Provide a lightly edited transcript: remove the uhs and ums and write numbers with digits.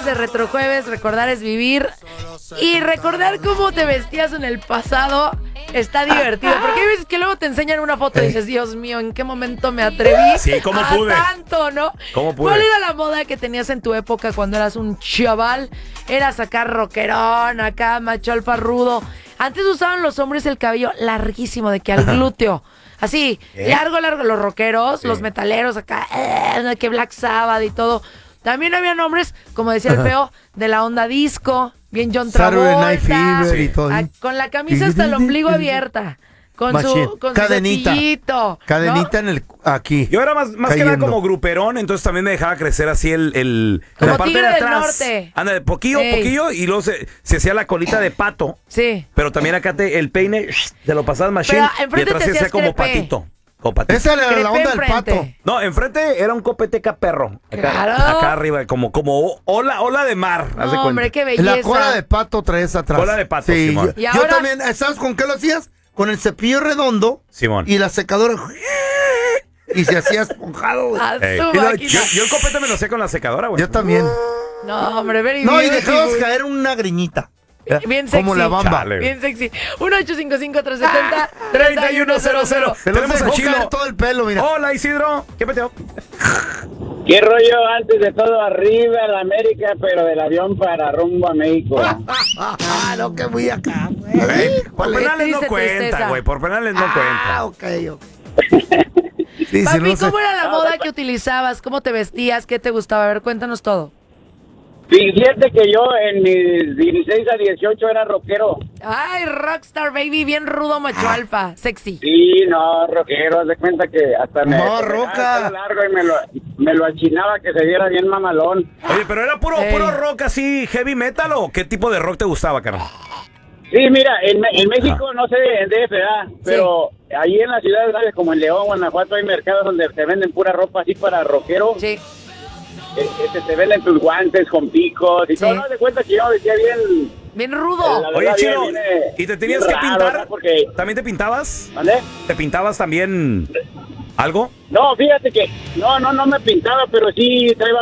de Retrojueves, recordar es vivir. Y recordar cómo te vestías en el pasado está divertido. Porque hay veces que luego te enseñan una foto y dices, Dios mío, ¿en qué momento me atreví Sí, ¿cómo a pude? tanto, no? ¿Cómo pude? ¿Cuál era la moda que tenías en tu época cuando eras un chaval? Era sacar rockerón, acá, macho alfarrudo. Antes usaban los hombres el cabello larguísimo, de que al glúteo. Así, largo, los rockeros, los metaleros acá, que Black Sabbath y todo. También habían hombres, como decía el feo, de la onda disco, bien John Saturday Night Travolta, Fever y todo. con la camisa hasta el ombligo abierta, con su cadenita, cepillito, cadenita ¿no? en el aquí. Yo era más que nada como gruperón, entonces también me dejaba crecer así Como la parte Tigre de del atrás. Norte. Anda, poquillo, y luego se hacía la colita de pato. Sí. Pero también acá el peine te lo pasabas machín Pero y enfrente atrás te se hacía hacías como crepé. patito. Como patito. Esa era Crepé la onda del enfrente. pato. No, enfrente era un copeteca perro. Acá, Claro. acá arriba, como ola de mar. haz de No, cuenta. hombre, qué belleza. La cola de pato traes atrás. Cola de pato, sí. Simón. Y Yo ahora- también, ¿sabes con qué lo hacías? Con el cepillo redondo Simón. y la secadora. Y se hacía esponjado, güey. A Ey. su Y lo- máquina. Yo el copete me lo hacía con la secadora, güey. Yo también. No, hombre, very No, y beautiful. dejabas caer una greñita. Bien Como sexy. la bamba. Chale. Bien sexy. 1-855-370-3100. Tenemos Se a dejó Chilo. caer todo el pelo, mira. Hola, Isidro. ¿Qué peteo? ¿Qué rollo? Antes de todo, arriba la América, pero del avión para rumbo a México. Ah, no, que voy acá, güey. Por Qué penales no triste cuenta, tristeza. güey. Por penales no cuenta. Ok. Sí, Papi, no sé. ¿cómo era la moda que utilizabas? ¿Cómo te vestías? ¿Qué te gustaba? A ver, cuéntanos todo. Fíjate que yo en mis 16 a 18 era rockero. Ay, rockstar baby, bien rudo, macho alfa, sexy. Sí, no, rockero, haz de cuenta que hasta me No, me roca. dejaba el pelo largo y me lo achinaba que se viera bien mamalón. Oye, pero era puro rock así, heavy metal o qué tipo de rock te gustaba, carnal? Sí, mira, en México, no sé, en DF, ¿verdad? Pero ahí en las ciudades grandes como en León, Guanajuato, hay mercados donde se venden pura ropa así para rockero. Sí. Te venden tus guantes con picos y Sí. todo. No de cuenta que yo decía bien. Bien rudo. La Oye, verdad, Chilo, viene ¿y te tenías bien que raro, pintar? ¿verdad? Porque, ¿También te pintabas? ¿vale? ¿Te pintabas también algo? No, fíjate que no me pintaba, pero sí traía